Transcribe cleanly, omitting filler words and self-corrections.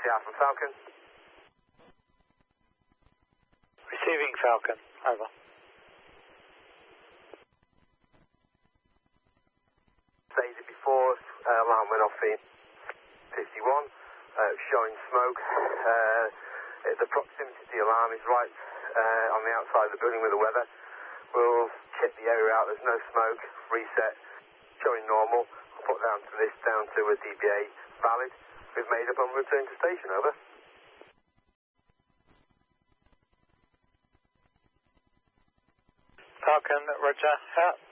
RTR from Falcon. Receiving Falcon, over. Phase before us, alarm went off in 51, showing smoke. The proximity to the alarm is right on the outside of the building with the weather. We'll check the area out, there's no smoke, reset, showing normal. I'll put down to a DBA valid. We've made up on return to station, over. Falcon, roger, out.